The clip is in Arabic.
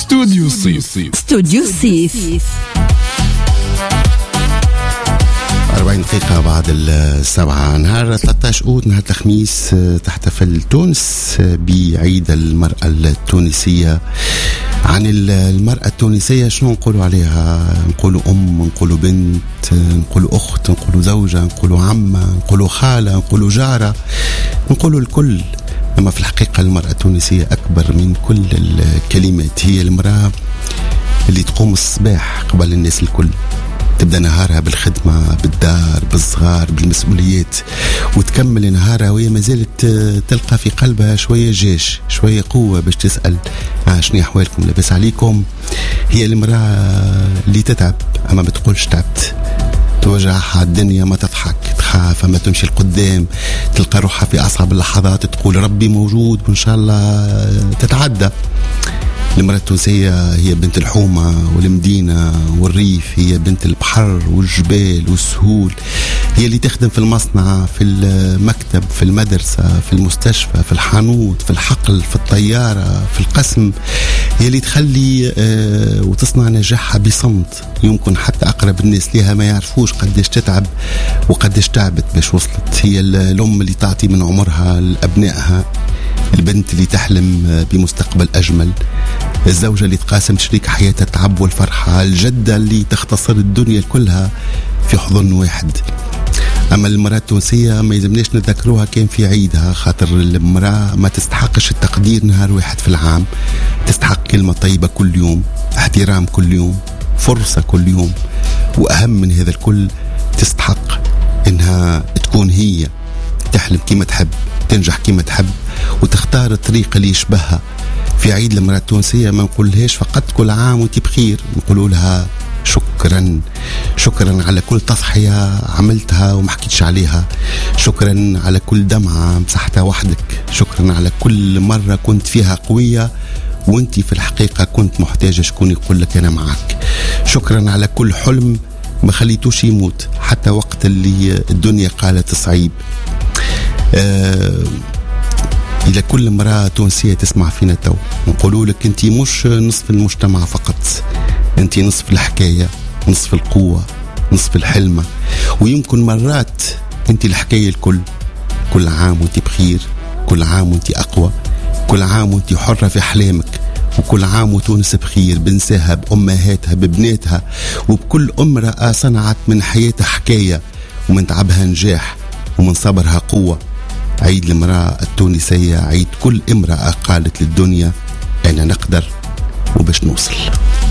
استوديو الصيف 40 دقيقة بعد السبعة. نهار 13 أوت نهار الخميس تحتفل تونس بعيد المرأة التونسية. عن المرأة التونسية شنو نقولوا عليها؟ نقولوا نقولوا بنت، نقولوا أخت، نقولوا زوجة، نقولوا عمة، نقولوا خالة، نقولوا جارة، نقولوا الكل. أما في الحقيقة المرأة التونسية أكبر من كل الكلمات. هي المرأة اللي تقوم الصباح قبل الناس الكل، تبدأ نهارها بالخدمة، بالدار، بالصغار، بالمسؤوليات، وتكمل نهارها وهي ما زالت تلقى في قلبها شوية جيش، شوية قوة باش تسأل شنو أحوالكم، لاباس عليكم. هي المرأة اللي تتعب أما ما تقولش تعبت، توجعها الدنيا ما تضحك، تخاف ما تمشي القدام، تلقى روحها في أصعب اللحظات تقول ربي موجود وإن شاء الله تتعدى. المرأة التونسية هي بنت الحومة والمدينة والريف، هي بنت البحر والجبال والسهول، هي اللي تخدم في المصنع، في المكتب، في المدرسة، في المستشفى، في الحانوت، في الحقل، في الطيارة، في القسم. هي اللي تخلي وتصنع نجاحها بصمت، يمكن حتى أقرب الناس لها ما يعرفوش قديش تتعب وقديش تعبت باش وصلت. هي الأم اللي تعطي من عمرها لأبنائها، البنت اللي تحلم بمستقبل أجمل، الزوجة اللي تقاسم شريك حياتها التعب والفرحة، الجدة اللي تختصر الدنيا كلها في حضن واحد. أما المرأة التونسية ما يلزمناش نذكروها كان في عيدها، خاطر المرأة ما تستحقش التقدير نهار واحد في العام، تستحق كلمة طيبة كل يوم، احترام كل يوم، فرصة كل يوم، وأهم من هذا الكل تستحق إنها تكون هي تحلم كما تحب، تنجح كما تحب، وتختار الطريق اللي يشبهها. في عيد المرأة التونسية ما نقولهاش فقط كل عام وانت بخير، نقولوا لها شكرا، شكرا على كل تضحية عملتها وما حكيتش عليها، شكرا على كل دمعة مسحتها وحدك، شكرا على كل مرة كنت فيها قوية وانت في الحقيقة كنت محتاجة شكون يقول لك أنا معك، شكرا على كل حلم ما خليتوش يموت حتى وقت اللي الدنيا قالت صعيب. إلى كل امرأة تونسية تسمع فينا تو نقولوا لك أنت مش نصف المجتمع فقط، أنت نصف الحكاية، نصف القوة، نصف الحلمة، ويمكن مرات أنت الحكاية الكل. كل عام وأنت بخير، كل عام وأنت أقوى، كل عام وأنت حرة في أحلامك، وكل عام وتونس بخير بنساها، بأمهاتها، ببناتها، وبكل امرأة صنعت من حياتها حكاية ومن تعبها نجاح ومن صبرها قوة. عيد المرأة التونسية عيد كل امرأة قالت للدنيا أنا نقدر وباش نوصل.